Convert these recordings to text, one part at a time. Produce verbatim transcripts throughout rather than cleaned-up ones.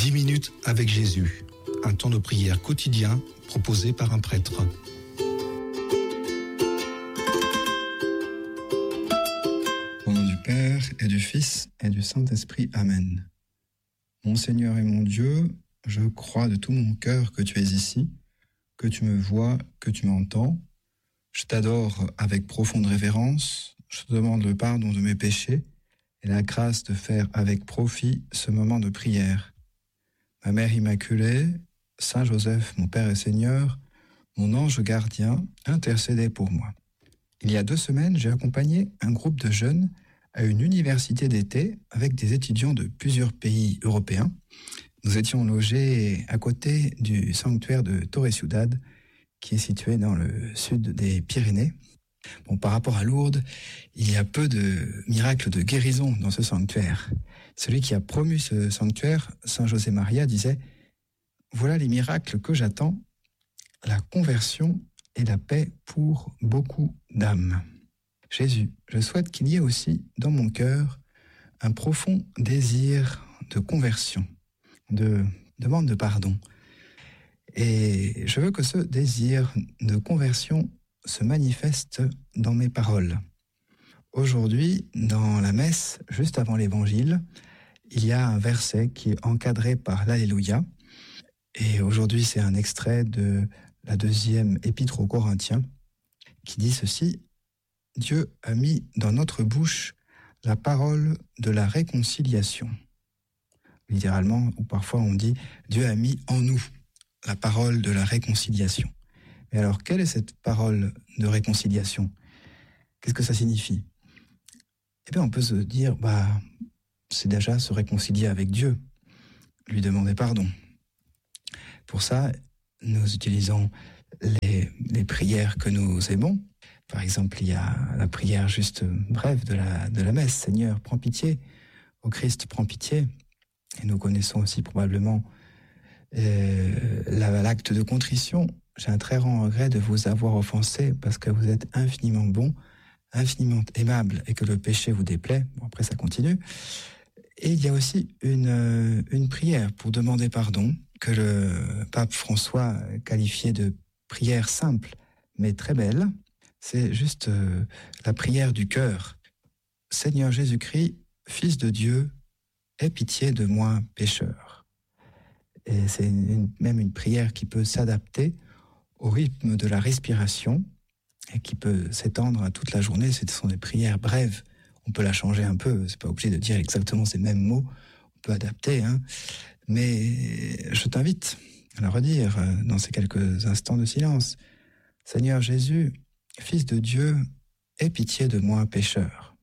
dix minutes avec Jésus, un temps de prière quotidien proposé par un prêtre. Au nom du Père et du Fils et du Saint-Esprit, Amen. Mon Seigneur et mon Dieu, je crois de tout mon cœur que tu es ici, que tu me vois, que tu m'entends. Je t'adore avec profonde révérence, je te demande le pardon de mes péchés et la grâce de faire avec profit ce moment de prière. Ma Mère Immaculée, Saint Joseph, mon Père et Seigneur, mon ange gardien, intercédez pour moi. Il y a deux semaines, j'ai accompagné un groupe de jeunes à une université d'été avec des étudiants de plusieurs pays européens. Nous étions logés à côté du sanctuaire de Torre Ciudad, qui est situé dans le sud des Pyrénées. Bon, par rapport à Lourdes, il y a peu de miracles de guérison dans ce sanctuaire. Celui qui a promu ce sanctuaire, Saint José Maria, disait « Voilà les miracles que j'attends, la conversion et la paix pour beaucoup d'âmes. » Jésus, je souhaite qu'il y ait aussi dans mon cœur un profond désir de conversion, de demande de pardon. Et je veux que ce désir de conversion se manifeste dans mes paroles. Aujourd'hui, dans la messe, juste avant l'évangile, il y a un verset qui est encadré par l'Alléluia. Et aujourd'hui, c'est un extrait de la deuxième épître aux Corinthiens qui dit ceci: « Dieu a mis dans notre bouche la parole de la réconciliation. » Littéralement, ou parfois on dit « Dieu a mis en nous la parole de la réconciliation. » Mais alors, quelle est cette parole de réconciliation? Qu'est-ce que ça signifie? Eh bien, on peut se dire, bah, c'est déjà se réconcilier avec Dieu, lui demander pardon. Pour ça, nous utilisons les, les prières que nous aimons. Par exemple, il y a la prière juste brève de la, de la messe. Seigneur, prends pitié. Ô Christ, prends pitié. Et nous connaissons aussi probablement euh, l'acte de contrition. J'ai un très grand regret de vous avoir offensé parce que vous êtes infiniment bon, infiniment aimable et que le péché vous déplaît. Bon, après, ça continue. Et il y a aussi une, une prière pour demander pardon que le pape François qualifiait de prière simple mais très belle. C'est juste euh, la prière du cœur. Seigneur Jésus-Christ, Fils de Dieu, aie pitié de moi, pécheur. Et c'est une, même une prière qui peut s'adapter au rythme de la respiration et qui peut s'étendre à toute la journée. Ce sont des prières brèves. On peut la changer un peu. C'est pas obligé de dire exactement ces mêmes mots. On peut adapter, hein. Mais je t'invite à la redire dans ces quelques instants de silence. Seigneur Jésus, Fils de Dieu, aie pitié de moi, pécheur.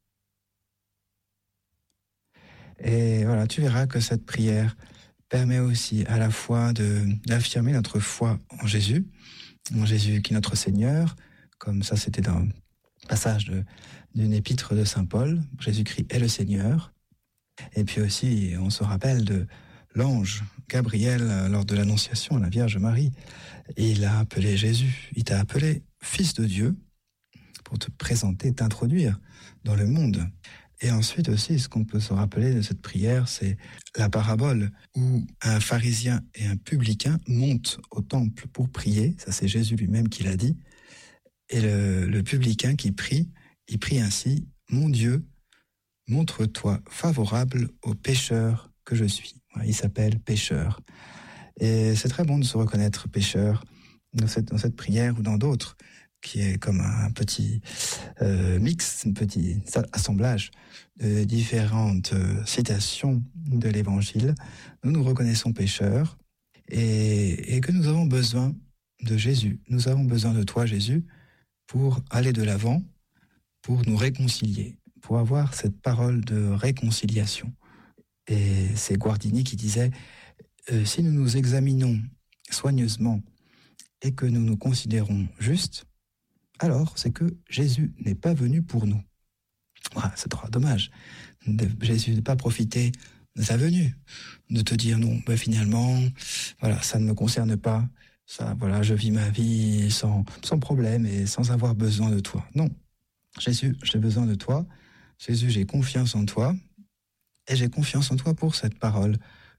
Et voilà, tu verras que cette prière permet aussi à la fois de, d'affirmer notre foi en Jésus, en Jésus qui est notre Seigneur, comme ça c'était dans le passage de, d'une épître de Saint Paul, Jésus-Christ est le Seigneur. Et puis aussi, on se rappelle de l'ange Gabriel lors de l'annonciation à la Vierge Marie. Il a appelé Jésus, il t'a appelé Fils de Dieu pour te présenter, t'introduire dans le monde. Et ensuite aussi, ce qu'on peut se rappeler de cette prière, c'est la parabole où un pharisien et un publicain montent au temple pour prier. Ça, c'est Jésus lui-même qui l'a dit. Et le, le publicain qui prie, il prie ainsi: « Mon Dieu, montre-toi favorable aux pécheurs que je suis. » Il s'appelle pécheur. Et c'est très bon de se reconnaître pécheur dans cette, dans cette prière ou dans d'autres, qui est comme un petit euh, mix, un petit assemblage de différentes euh, citations de l'Évangile. Nous nous reconnaissons pécheurs et, et que nous avons besoin de Jésus. Nous avons besoin de toi, Jésus, pour aller de l'avant, pour nous réconcilier, pour avoir cette parole de réconciliation. Et c'est Guardini qui disait euh, « Si nous nous examinons soigneusement et que nous nous considérons justes, alors c'est que Jésus n'est pas venu pour nous. » Voilà, c'est trop dommage. Jésus n'a pas profité de sa venue, de te dire non, ben finalement, voilà, ça ne me concerne pas, ça, voilà, je vis ma vie sans, sans problème et sans avoir besoin de toi. Non, Jésus, j'ai besoin de toi. Jésus, j'ai confiance en toi et j'ai confiance en toi pour cette parole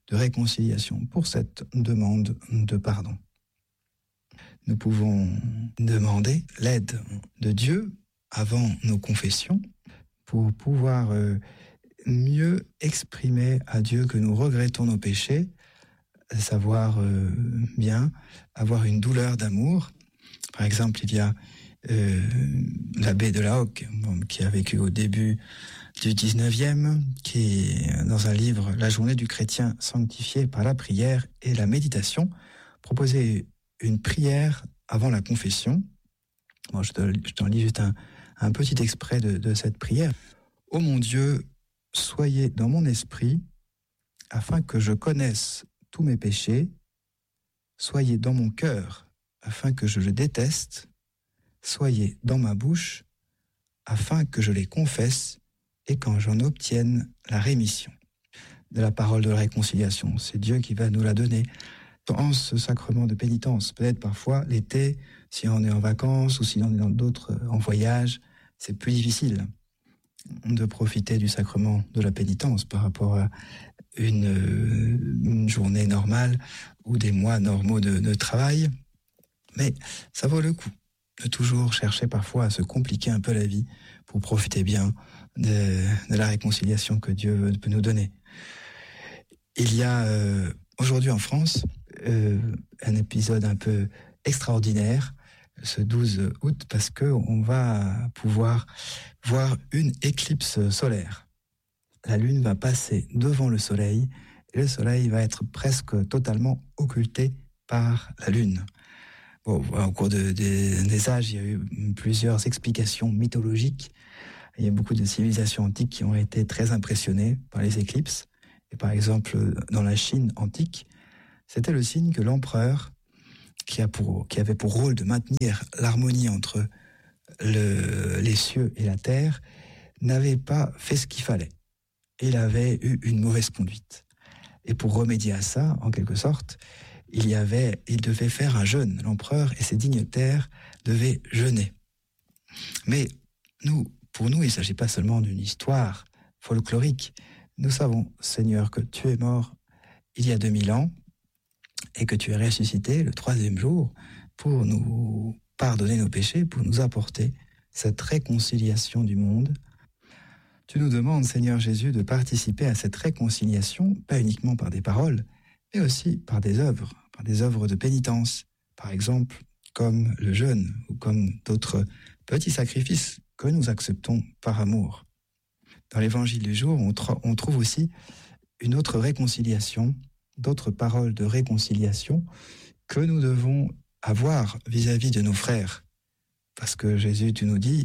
de réconciliation, pour cette demande de pardon. Nous pouvons demander l'aide de Dieu avant nos confessions pour pouvoir euh, mieux exprimer à Dieu que nous regrettons nos péchés, savoir euh, bien avoir une douleur d'amour. Par exemple, il y a euh, l'abbé de la Hocque, bon, qui a vécu au début du dix-neuvième, qui, dans un livre, La journée du chrétien sanctifié par la prière et la méditation, proposait une prière avant la confession. Bon, je, te, je t'en lis juste un, un petit extrait de, de cette prière. « Ô mon Dieu, soyez dans mon esprit, afin que je connaisse tous mes péchés. Soyez dans mon cœur, afin que je le déteste. Soyez dans ma bouche, afin que je les confesse et quand j'en obtienne la rémission. » De la parole de la réconciliation, c'est Dieu qui va nous la donner. Dans ce sacrement de pénitence, peut-être parfois l'été, si on est en vacances ou si on est dans d'autres en voyage, c'est plus difficile de profiter du sacrement de la pénitence par rapport à une, une journée normale ou des mois normaux de, de travail. Mais ça vaut le coup de toujours chercher parfois à se compliquer un peu la vie pour profiter bien de, de la réconciliation que Dieu peut nous donner. Il y a euh, aujourd'hui en France euh, un épisode un peu extraordinaire ce douze août parce qu'on va pouvoir voir une éclipse solaire. La Lune va passer devant le Soleil et le Soleil va être presque totalement occulté par la Lune. Bon, au cours de, de, des âges, il y a eu plusieurs explications mythologiques. Il y a beaucoup de civilisations antiques qui ont été très impressionnées par les éclipses. Et par exemple, dans la Chine antique, c'était le signe que l'empereur, qui, a pour, qui avait pour rôle de maintenir l'harmonie entre le, les cieux et la terre, n'avait pas fait ce qu'il fallait. Il avait eu une mauvaise conduite. Et pour remédier à ça, en quelque sorte, il y avait, il devait faire un jeûne. L'empereur et ses dignitaires devaient jeûner. Mais nous, pour nous, il ne s'agit pas seulement d'une histoire folklorique. Nous savons, Seigneur, que tu es mort il y a deux mille ans et que tu es ressuscité le troisième jour pour nous pardonner nos péchés, pour nous apporter cette réconciliation du monde. Tu nous demandes, Seigneur Jésus, de participer à cette réconciliation, pas uniquement par des paroles, mais aussi par des œuvres, par des œuvres de pénitence, par exemple comme le jeûne ou comme d'autres petits sacrifices que nous acceptons par amour. Dans l'évangile du jour, on, tr- on trouve aussi une autre réconciliation, d'autres paroles de réconciliation que nous devons avoir vis-à-vis de nos frères. Parce que Jésus, tu nous dis,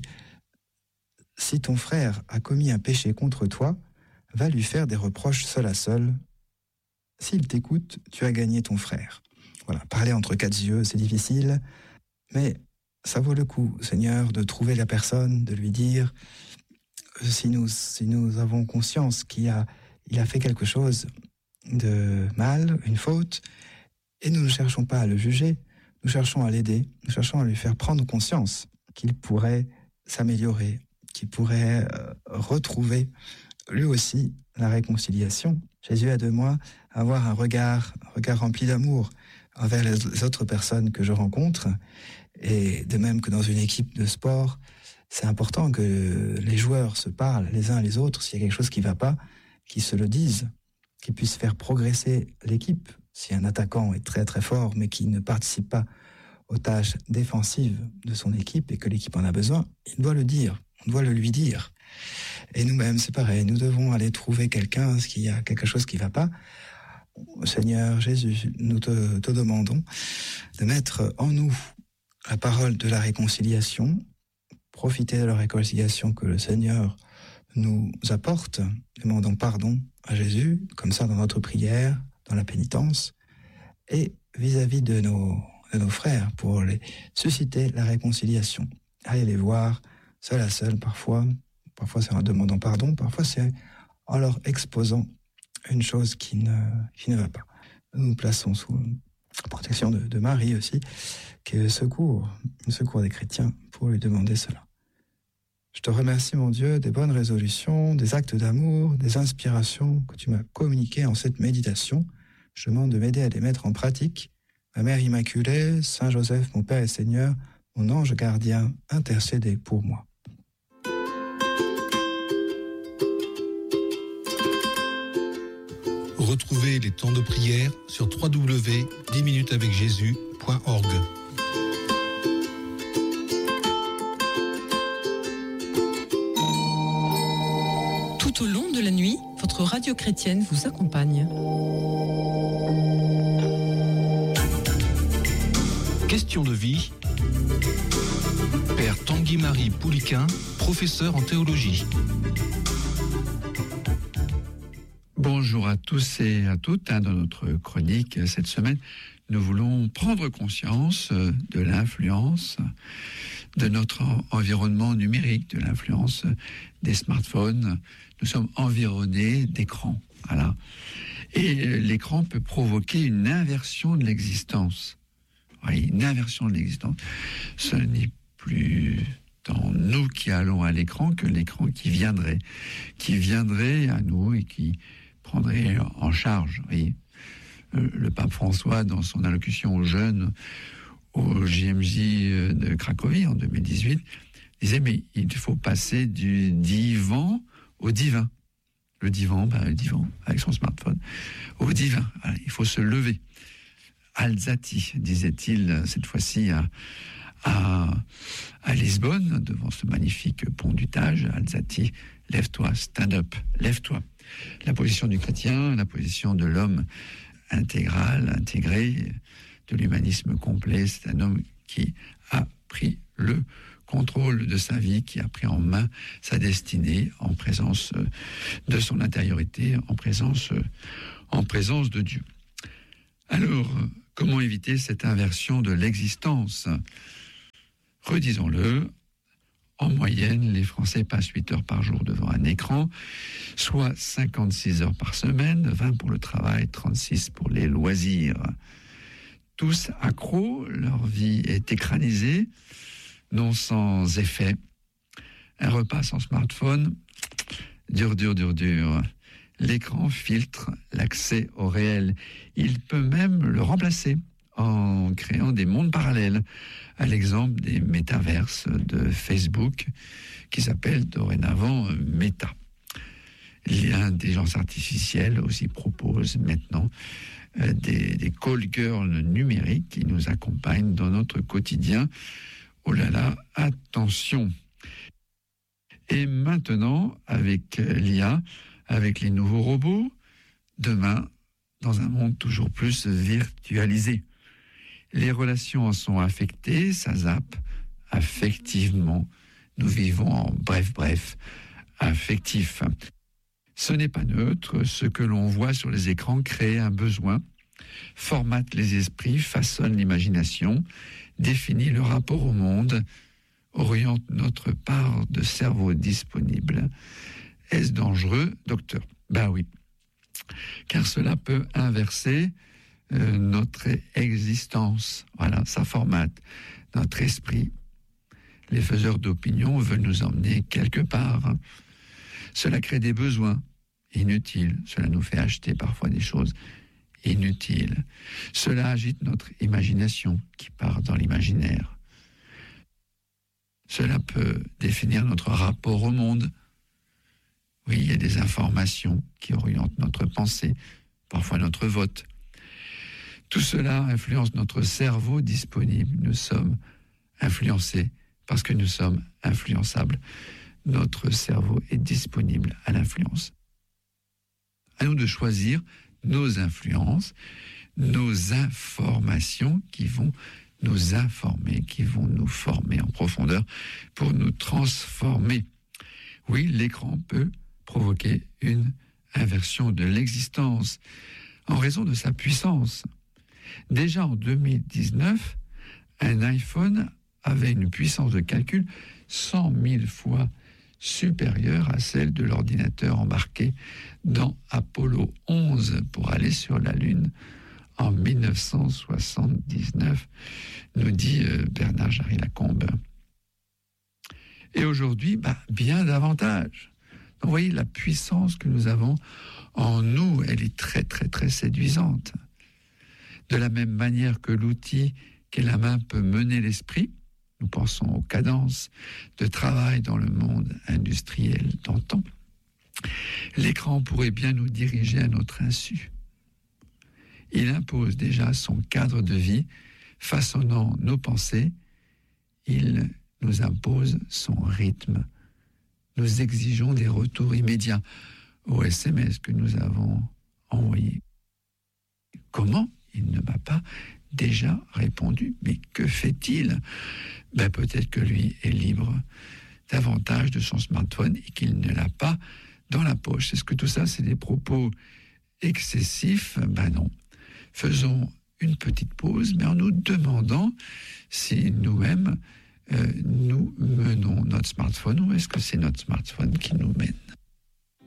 si ton frère a commis un péché contre toi, va lui faire des reproches seul à seul. S'il t'écoute, tu as gagné ton frère. Voilà, parler entre quatre yeux, c'est difficile, mais ça vaut le coup, Seigneur, de trouver la personne, de lui dire, si nous, si nous avons conscience qu'il a, il a fait quelque chose de mal, une faute, et nous ne cherchons pas à le juger, nous cherchons à l'aider, nous cherchons à lui faire prendre conscience qu'il pourrait s'améliorer, qu'il pourrait euh, retrouver lui aussi la réconciliation. Jésus a de moi avoir un regard, un regard rempli d'amour envers les autres personnes que je rencontre, et de même que dans une équipe de sport, c'est important que les joueurs se parlent les uns les autres. S'il y a quelque chose qui ne va pas, qu'ils se le disent, qu'ils puissent faire progresser l'équipe. Si un attaquant est très très fort, mais qui ne participe pas aux tâches défensives de son équipe et que l'équipe en a besoin, il doit le dire, on doit le lui dire. Et nous-mêmes, c'est pareil, nous devons aller trouver quelqu'un, s'il y a quelque chose qui ne va pas. Seigneur Jésus, nous te, te demandons de mettre en nous la parole de la réconciliation, profiter de la réconciliation que le Seigneur nous apporte, demandons pardon à Jésus, comme ça dans notre prière, dans la pénitence, et vis-à-vis de nos, de nos frères, pour les susciter la réconciliation. Aller les voir, seul à seul parfois, parfois c'est en demandant pardon, parfois c'est en leur exposant une chose qui ne, qui ne va pas. Nous nous plaçons sous la protection de, de Marie aussi, qui est le secours, le secours des chrétiens, pour lui demander cela. Je te remercie, mon Dieu, des bonnes résolutions, des actes d'amour, des inspirations que tu m'as communiquées en cette méditation. Je demande de m'aider à les mettre en pratique. Ma Mère Immaculée, Saint Joseph, mon Père et Seigneur, mon ange gardien, intercédez pour moi. Retrouvez les temps de prière sur w w w point dix minutes avec jésus point org. Tout au long de la nuit, votre radio chrétienne vous accompagne. Question de vie. Père Tanguy-Marie Pouliquin, professeur en théologie. Bonjour à tous et à toutes. Dans notre chronique cette semaine, nous voulons prendre conscience de l'influence de notre environnement numérique, de l'influence des smartphones. Nous sommes environnés d'écrans. Voilà. Et l'écran peut provoquer une inversion de l'existence. Oui, une inversion de l'existence. Ce n'est plus tant nous qui allons à l'écran que l'écran qui viendrait, qui viendrait à nous et qui prendrait en charge. Oui. Le pape François, dans son allocution aux jeunes au J M J de Cracovie en deux mille dix-huit, disait mais il faut passer du divan au divin. Le divan, ben, le divan avec son smartphone, au divin. Alors, il faut se lever. Alzati, disait-il cette fois-ci à, à, à Lisbonne, devant ce magnifique pont du Tage. Alzati, lève-toi, stand up, lève-toi. La position du chrétien, la position de l'homme intégral, intégré, de l'humanisme complet, c'est un homme qui a pris le contrôle de sa vie, qui a pris en main sa destinée en présence de son intériorité, en présence, en présence de Dieu. Alors, comment éviter cette inversion de l'existence ? Redisons-le, en moyenne, les Français passent huit heures par jour devant un écran, soit cinquante-six heures par semaine, vingt pour le travail, trente-six pour les loisirs. Tous accros, leur vie est écranisée, non sans effet. Un repas sans smartphone, dur, dur, dur, dur. L'écran filtre l'accès au réel. Il peut même le remplacer en créant des mondes parallèles, à l'exemple des métaverses de Facebook, qui s'appellent dorénavant Meta. L'intelligence artificielle aussi propose maintenant euh, des, des call girls numériques qui nous accompagnent dans notre quotidien. Oh là là, attention! Et maintenant, avec l'I A, avec les nouveaux robots, demain, dans un monde toujours plus virtualisé. Les relations en sont affectées, ça zappe affectivement. Nous vivons en bref, bref, affectif. Ce n'est pas neutre, ce que l'on voit sur les écrans crée un besoin, formate les esprits, façonne l'imagination, définit le rapport au monde, oriente notre part de cerveau disponible. Est-ce dangereux, docteur ? Ben oui, car cela peut inverser euh, notre existence. Voilà, ça formate notre esprit. Les faiseurs d'opinion veulent nous emmener quelque part. Cela crée des besoins inutiles. Cela nous fait acheter parfois des choses inutiles. Cela agite notre imagination qui part dans l'imaginaire. Cela peut définir notre rapport au monde. Oui, il y a des informations qui orientent notre pensée, parfois notre vote. Tout cela influence notre cerveau disponible. Nous sommes influencés parce que nous sommes influençables. Notre cerveau est disponible à l'influence. À nous de choisir nos influences, nos informations qui vont nous informer, qui vont nous former en profondeur pour nous transformer. Oui, l'écran peut provoquer une inversion de l'existence en raison de sa puissance. Déjà en deux mille dix-neuf, un iPhone avait une puissance de calcul cent mille fois supérieure à celle de l'ordinateur embarqué dans Apollo onze pour aller sur la Lune en mille neuf cent soixante-dix-neuf, nous dit Bernard Jarry-Lacombe. Et aujourd'hui, bah, bien davantage. Donc, vous voyez, la puissance que nous avons en nous, elle est très, très, très séduisante. De la même manière que l'outil qu'est la main peut mener l'esprit, nous pensons aux cadences de travail dans le monde industriel d'antan, l'écran pourrait bien nous diriger à notre insu. Il impose déjà son cadre de vie, façonnant nos pensées. Il nous impose son rythme. Nous exigeons des retours immédiats aux S M S que nous avons envoyés. Comment il ne m'a pas déjà répondu? Mais que fait-il? Ben, peut-être que lui est libre davantage de son smartphone et qu'il ne l'a pas dans la poche. Est-ce que tout ça, c'est des propos excessifs? Ben non. Faisons une petite pause, mais en nous demandant si nous-mêmes, euh, nous menons notre smartphone ou est-ce que c'est notre smartphone qui nous mène.